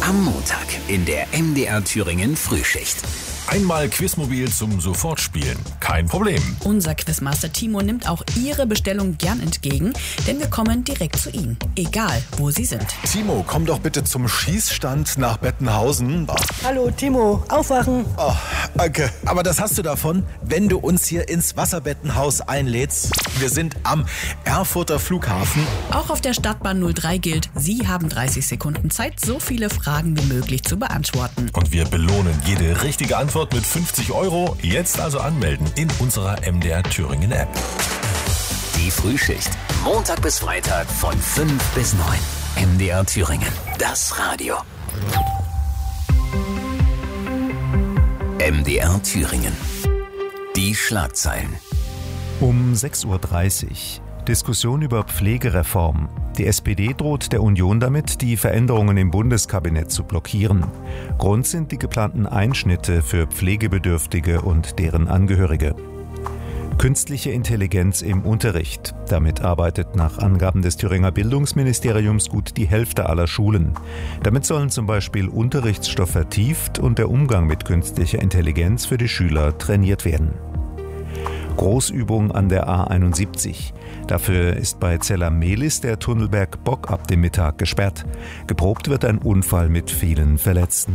Am Montag in der MDR Thüringen Frühschicht. Einmal Quizmobil zum Sofortspielen. Kein Problem. Unser Quizmaster Timo nimmt auch Ihre Bestellung gern entgegen, denn wir kommen direkt zu Ihnen, egal wo Sie sind. Timo, komm doch bitte zum Schießstand nach Bettenhausen. Hallo Timo, aufwachen. Oh, danke. Aber das hast du davon, wenn du uns hier ins Wasserbettenhaus einlädst. Wir sind am Erfurter Flughafen. Auch auf der Stadtbahn 03 gilt, Sie haben 30 Sekunden Zeit, so viele Fragen wie möglich zu beantworten. Und wir belohnen jede richtige Antwort mit 50 €. Jetzt also anmelden in unserer MDR Thüringen App. Die Frühschicht. Montag bis Freitag von 5 bis 9. MDR Thüringen. Das Radio. MDR Thüringen. Die Schlagzeilen. Um 6:30 Uhr. Diskussion über Pflegereform. Die SPD droht der Union damit, die Veränderungen im Bundeskabinett zu blockieren. Grund sind die geplanten Einschnitte für Pflegebedürftige und deren Angehörige. Künstliche Intelligenz im Unterricht. Damit arbeitet nach Angaben des Thüringer Bildungsministeriums gut die Hälfte aller Schulen. Damit sollen zum Beispiel Unterrichtsstoff vertieft und der Umgang mit künstlicher Intelligenz für die Schüler trainiert werden. Großübung an der A71. Dafür ist bei Zella-Mehlis der Tunnelberg Bock ab dem Mittag gesperrt. Geprobt wird ein Unfall mit vielen Verletzten.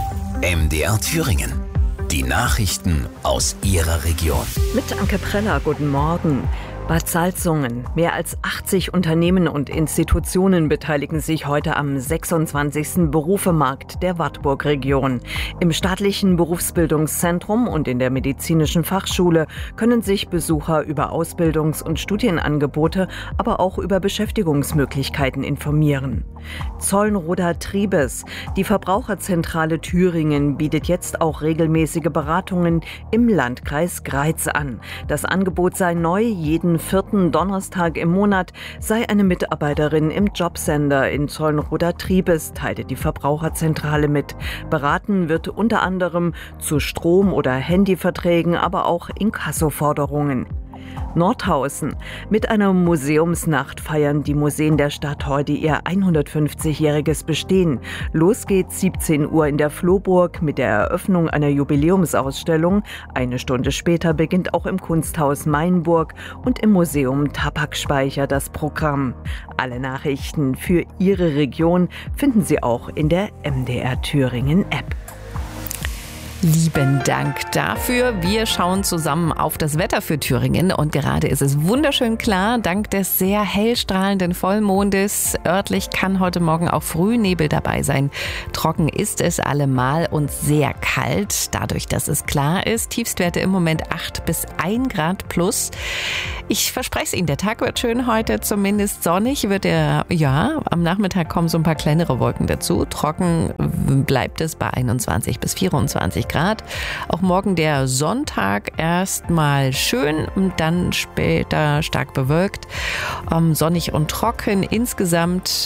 MDR Thüringen. Die Nachrichten aus Ihrer Region. Mit Anke Preller, guten Morgen. Bad Salzungen. Mehr als 80 Unternehmen und Institutionen beteiligen sich heute am 26. Berufemarkt der Wartburg-Region. Im staatlichen Berufsbildungszentrum und in der medizinischen Fachschule können sich Besucher über Ausbildungs- und Studienangebote, aber auch über Beschäftigungsmöglichkeiten informieren. Zollenroda-Triebes. Die Verbraucherzentrale Thüringen bietet jetzt auch regelmäßige Beratungen im Landkreis Greiz an. Das Angebot sei neu, jeden 4. Donnerstag im Monat sei eine Mitarbeiterin im Jobcenter in Zollenroda-Triebes, teilte die Verbraucherzentrale mit. Beraten wird unter anderem zu Strom- oder Handyverträgen, aber auch Inkassoforderungen. Nordhausen. Mit einer Museumsnacht feiern die Museen der Stadt heute ihr 150-jähriges Bestehen. Los geht's 17 Uhr in der Flohburg mit der Eröffnung einer Jubiläumsausstellung. Eine Stunde später beginnt auch im Kunsthaus Mainburg und im Museum Tabakspeicher das Programm. Alle Nachrichten für Ihre Region finden Sie auch in der MDR Thüringen App. Lieben Dank dafür. Wir schauen zusammen auf das Wetter für Thüringen und gerade ist es wunderschön klar, dank des sehr hellstrahlenden Vollmondes. Örtlich kann heute Morgen auch Frühnebel dabei sein. Trocken ist es allemal und sehr kalt, dadurch, dass es klar ist. Tiefstwerte im Moment 8 bis 1 Grad plus. Ich verspreche es Ihnen, der Tag wird schön heute, zumindest sonnig wird er, ja, am Nachmittag kommen so ein paar kleinere Wolken dazu. Trocken bleibt es bei 21 bis 24 Grad. Auch morgen der Sonntag erstmal schön und dann später stark bewölkt. Sonnig und trocken insgesamt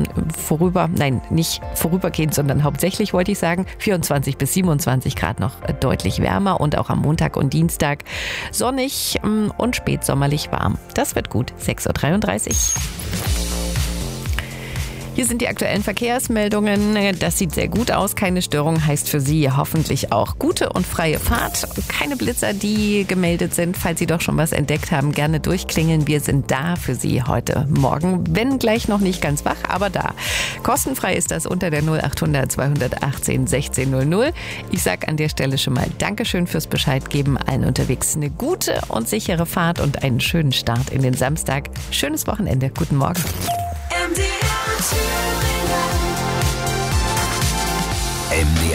nicht vorübergehend, sondern hauptsächlich wollte ich sagen, 24 bis 27 Grad noch deutlich wärmer und auch am Montag und Dienstag sonnig und spätsommerlich warm. Das wird gut, 6:33 Uhr. Hier sind die aktuellen Verkehrsmeldungen. Das sieht sehr gut aus. Keine Störung heißt für Sie hoffentlich auch gute und freie Fahrt. Keine Blitzer, die gemeldet sind. Falls Sie doch schon was entdeckt haben, gerne durchklingeln. Wir sind da für Sie heute Morgen. Wenn gleich noch nicht ganz wach, aber da. Kostenfrei ist das unter der 0800 218 1600. Ich sage an der Stelle schon mal Dankeschön fürs Bescheid geben. Allen unterwegs eine gute und sichere Fahrt und einen schönen Start in den Samstag. Schönes Wochenende. Guten Morgen. MDR